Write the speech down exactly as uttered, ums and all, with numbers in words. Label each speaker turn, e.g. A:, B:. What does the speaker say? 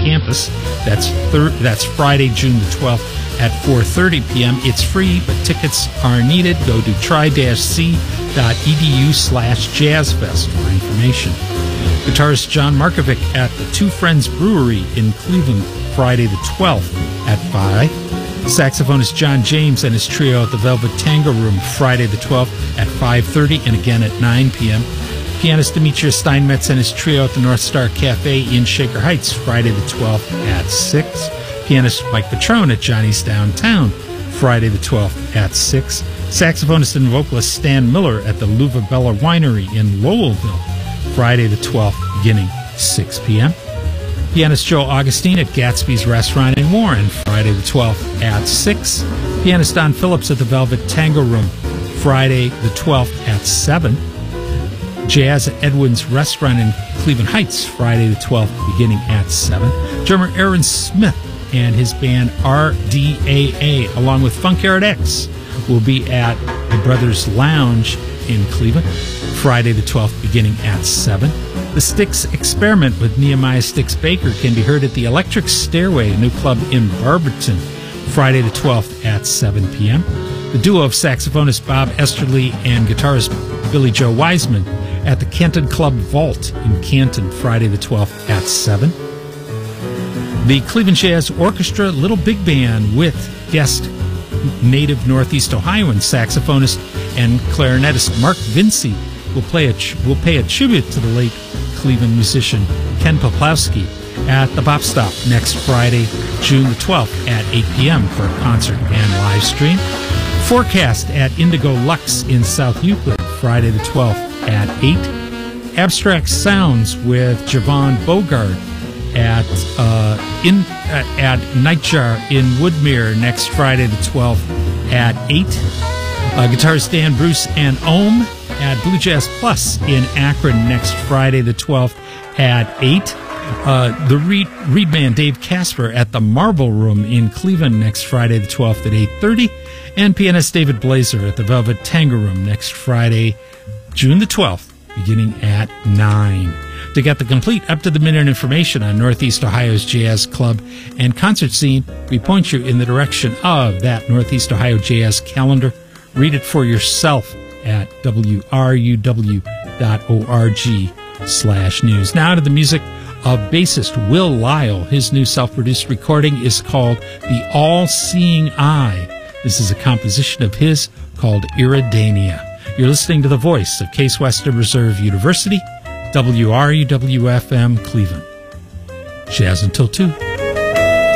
A: campus. That's thir- that's Friday, June the twelfth at four thirty p.m. It's free, but tickets are needed. Go to tri-c.edu slash jazzfest for information. Guitarist John Markovic at the Two Friends Brewery in Cleveland, Friday the twelfth at five. Saxophonist John James and his trio at the Velvet Tango Room, Friday the twelfth at five thirty and again at nine p.m. Pianist Demetrius Steinmetz and his trio at the North Star Cafe in Shaker Heights, Friday the twelfth at six. Pianist Mike Petrone at Johnny's Downtown, Friday the twelfth at six. Saxophonist and vocalist Stan Miller at the Luva Bella Winery in Lowellville, Friday the twelfth, beginning six p.m. Pianist Joe Augustine at Gatsby's Restaurant in Warren, Friday the twelfth at six. Pianist Don Phillips at the Velvet Tango Room, Friday the twelfth at seven. Jazz at Edwin's Restaurant in Cleveland Heights, Friday the twelfth, beginning at seven. Drummer Aaron Smith and his band R D A A, along with Funkyard X, will be at the Brothers Lounge in Cleveland, Friday the twelfth, beginning at seven. The Styx Experiment with Nehemiah Styx Baker can be heard at the Electric Stairway, a new club in Barberton, Friday the twelfth at seven p.m. The duo of saxophonist Bob Esterly and guitarist Billy Joe Wiseman at the Canton Club Vault in Canton, Friday the twelfth at seven. The Cleveland Jazz Orchestra Little Big Band with guest native Northeast Ohioan saxophonist and clarinetist Mark Vinci will play a will pay a tribute to the late Cleveland musician Ken Poplawski at the Bop Stop next Friday, June the twelfth at eight p.m. for a concert and live stream. Forecast at Indigo Lux in South Euclid, Friday the twelfth at eight. Abstract Sounds with Javon Bogard at uh, in uh, at Nightjar in Woodmere next Friday the twelfth at eight. Uh, guitarist Dan Bruce and Ohm at Blue Jazz Plus in Akron next Friday the twelfth at eight. Uh, the Reed, Reed Man Dave Casper at the Marble Room in Cleveland next Friday the twelfth at eight thirty. And pianist David Blazer at the Velvet Tango Room next Friday, June the twelfth, beginning at nine. To get the complete up-to-the-minute information on Northeast Ohio's jazz club and concert scene, we point you in the direction of that Northeast Ohio Jazz calendar. Read it for yourself at w r u w dot org slash news. Now to the music of bassist Will Lyle. His new self-produced recording is called The All-Seeing Eye. This is a composition of his called Iridania. You're listening to the voice of Case Western Reserve University, W R U W F M Cleveland. Jazz until two.